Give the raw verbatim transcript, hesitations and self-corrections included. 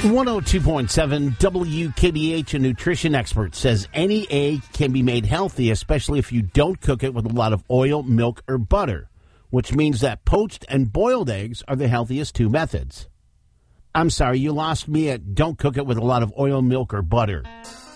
one oh two point seven W K B H, a nutrition expert, says any egg can be made healthy, especially if you don't cook it with a lot of oil, milk, or butter, which means that poached and boiled eggs are the healthiest two methods. I'm sorry, you lost me at don't cook it with a lot of oil, milk, or butter.